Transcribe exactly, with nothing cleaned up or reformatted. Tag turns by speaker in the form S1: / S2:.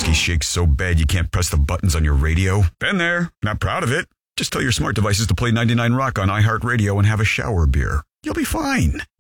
S1: whiskey shakes so bad you can't press the buttons on your radio? Been there. Not proud of it. Just tell your smart devices to play ninety-nine Rock on iHeartRadio and have a shower beer. You'll be fine.